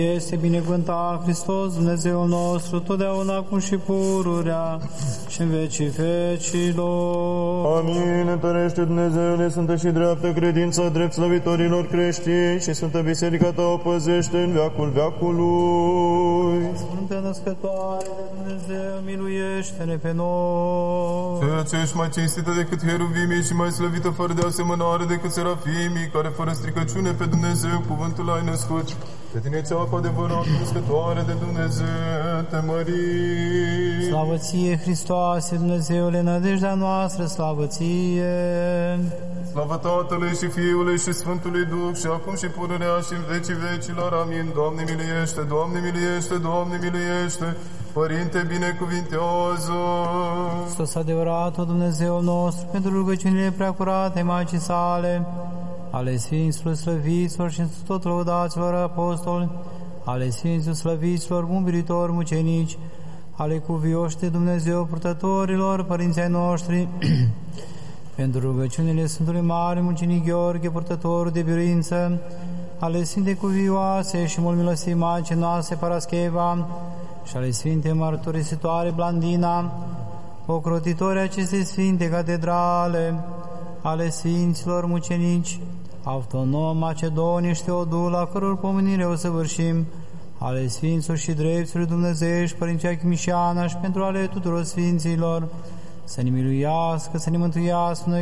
Este binecuvântat Hristos, Dumnezeul nostru, totdeauna, acum și pururea, și în vecii vecilor. Amin. Întărește, Dumnezeule, sfântă și dreaptă credința drept slăvitorilor creștini și Sfântă Biserica ta o păzește în veacul veacului. Sfântă Născătoare de Dumnezeu, miluiește-ne pe noi. Ceea ce ești mai cinstită decât heruvimii și mai slăvită fără de asemănare decât serafimii, care fără stricăciune pe Dumnezeu cuvântul ai născut. Pe tine cea cu adevărat născătoare de Dumnezeu te mărim. Slavă ție, Hristoase, Dumnezeule, nădejdea noastră, slavă ție. Slavă Tatălui și Fiului și Sfântului Duh și acum și pururea și în vecii vecilor. Amin. Doamne miluiește, Doamne miluiește, Doamne miluiește, Părinte binecuvintează. Hristos adevăratul Dumnezeul nostru, pentru rugăciunile preacurate Maicii sale, ale Sfinților slăviților și tot lăudaților apostoli, ale Sfinților slăviților, umbilitori, mucenici, ale cuvioși de Dumnezeu purtătorilor, părinții ai noștri, pentru rugăciunile Sfântului Mare Mucenic Gheorghe, purtătorul de biruință, ale Sfintei Cuvioase și mult milostii Maicii noastre Parascheva și ale Sfintei Mărturisitoare Blandina, ocrotitori acestei Sfinte Catedrale, ale Sfinților mucenici, Autonom, Macedonii și Teodul, a căror pomenire o săvârșim, ale Sfinților și Dreptului Dumnezeiești, Părinții Achimișana și pentru ale tuturor Sfinților, să ne miluiască, să ne mântuiască noi